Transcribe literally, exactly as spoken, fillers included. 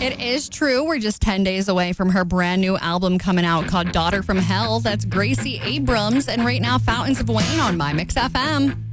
It is true. We're just ten days away from her brand new album coming out called Daughter from Hell. That's Gracie Abrams. And right now, Fountains of Wayne on My Mix F M.